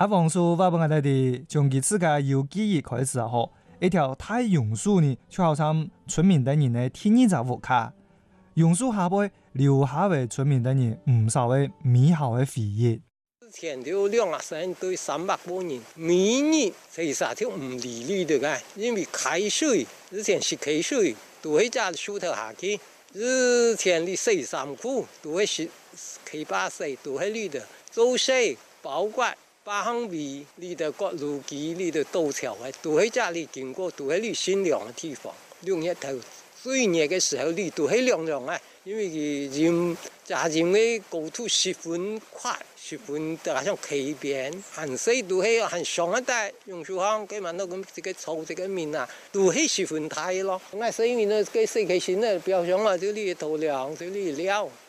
王叔话本我哋哋从佢自家有记忆开始啊，吼，一条太榕树呢，就好像村民等人的天一只屋卡，榕树下背留下为村民等人唔少嘅美好嘅回忆。 之前就200对300多人，每日其實就唔理你的嘅，因為開水之前是開水，都喺只樹頭下去。之前你洗衫褲都係是開把洗，都喺你的做洗包括把行尾你的割路機你的刀橋嘅，都喺這裡經過，都喺你善良嘅地方。用一頭最熱嘅時候，你都喺涼涼嘅，因為佢加熱嘅高度十分快，十分加上溪邊，寒水都係很上一代，用樹行佢問到咁這個草這個面啊，都係十分大咯。我所以呢，個世界性呢，表象啊，就呢度涼，就呢料。